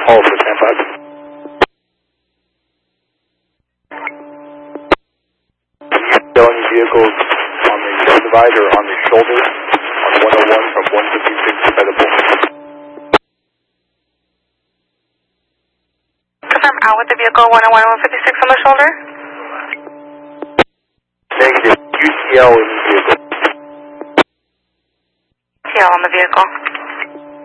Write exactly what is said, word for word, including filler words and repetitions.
Hold for ten five. Still any vehicles on the shoulder divide or on the shoulder on one oh one from one fifty-six by the bull. Confirm out with the vehicle one oh one, one fifty-six on the shoulder. Negative. U C L in the vehicle. U C L on the vehicle.